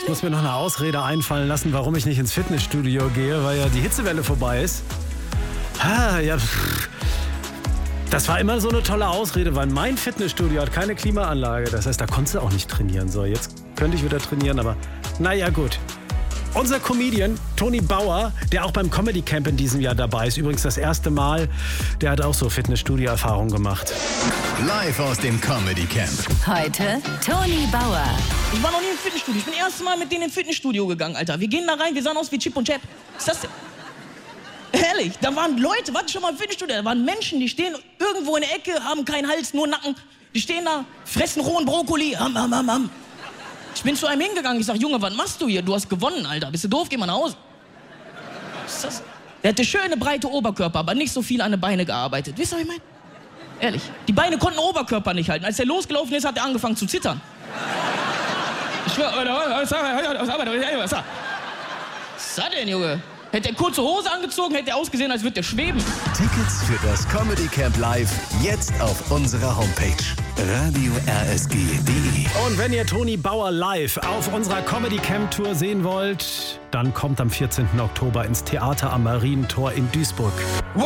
Ich muss mir noch eine Ausrede einfallen lassen, warum ich nicht ins Fitnessstudio gehe, weil ja die Hitzewelle vorbei ist. Das war immer so eine tolle Ausrede, weil mein Fitnessstudio hat keine Klimaanlage. Das heißt, da konntest du auch nicht trainieren. So, jetzt könnte ich wieder trainieren, aber naja, gut. Unser Comedian Toni Bauer, der auch beim Comedy Camp in diesem Jahr dabei ist, übrigens das erste Mal, der hat auch so Fitnessstudio-Erfahrung gemacht. Live aus dem Comedy Camp. Heute Toni Bauer. Ich war noch nie im Fitnessstudio. Ich bin das erste Mal mit denen ins Fitnessstudio gegangen, Alter. Wir gehen da rein, wir sahen aus wie Chip und Chap. Was ist das denn? Ehrlich, da waren Leute, warte schon mal im Fitnessstudio, da waren Menschen, die stehen irgendwo in der Ecke, haben keinen Hals, nur Nacken. Die stehen da, fressen rohen Brokkoli. Ich bin zu einem hingegangen, ich sag, Junge, was machst du hier? Du hast gewonnen, Alter. Bist du doof? Geh mal nach Hause. Was ist das? Der hatte schöne, breite Oberkörper, aber nicht so viel an den Beinen gearbeitet. Wisst ihr, was ich meine? Ehrlich. Die Beine konnten den Oberkörper nicht halten. Als er losgelaufen ist, hat er angefangen zu zittern. Ich schwör, was ist das denn, Junge? Hätte er kurze Hose angezogen, hätte er ausgesehen, als würde er schweben. Tickets für das Comedy Camp Live jetzt auf unserer Homepage radio-rsg.de. Und wenn ihr Toni Bauer live auf unserer Comedy Camp Tour sehen wollt, dann kommt am 14. Oktober ins Theater am Marientor in Duisburg.